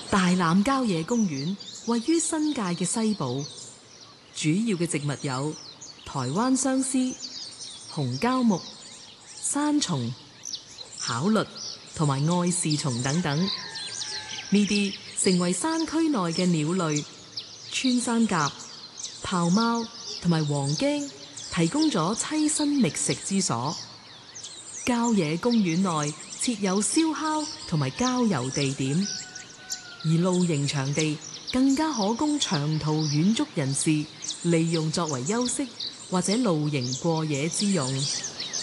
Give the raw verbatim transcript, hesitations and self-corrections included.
大欖郊野公園位於新界嘅西部，主要嘅植物有台灣相思、紅膠木、山松、考律同埋愛氏松等等。呢啲成為山區內嘅鳥類、穿山甲、豹貓同埋黃麖提供咗棲身覓食之所。郊野公園內設有燒烤同埋郊遊地點，而露營場地更加可供長途遠足人士利用作為休息或者露營過夜之用。